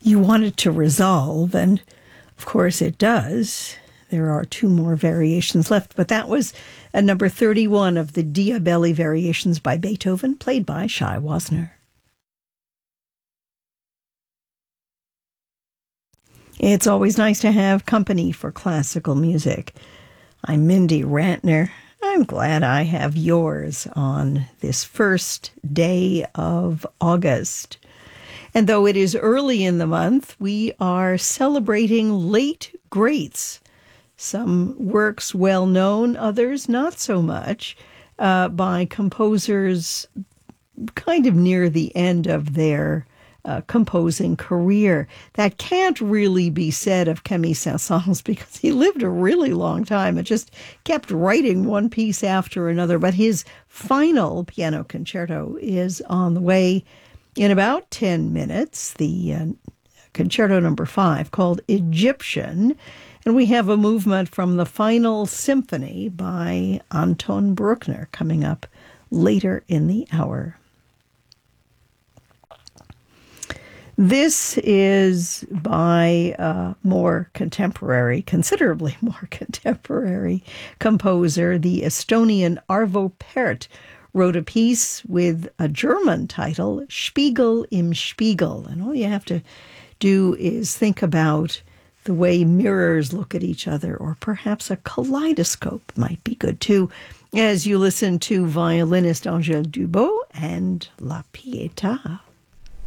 you want it to resolve, and of course it does. There are two more variations left, but that was at number 31 of the Diabelli variations by Beethoven, played by Shai Wasner. It's always nice to have company for classical music. I'm Mindy Rantner. I'm glad I have yours on this first day of August. And though it is early in the month, we are celebrating late greats. Some works well known, others not so much, by composers kind of near the end of their composing career. That can't really be said of Camille Saint-Saëns because he lived a really long time and just kept writing one piece after another. But his final piano concerto is on the way in about 10 minutes, the Concerto number 5, called Egyptian. And we have a movement from the Final Symphony by Anton Bruckner coming up later in the hour. This is by a considerably more contemporary composer. The Estonian Arvo Pärt wrote a piece with a German title, Spiegel im Spiegel. And all you have to do is think about the way mirrors look at each other, or perhaps a kaleidoscope might be good too, as you listen to violinist Angèle Dubos and La Pietà.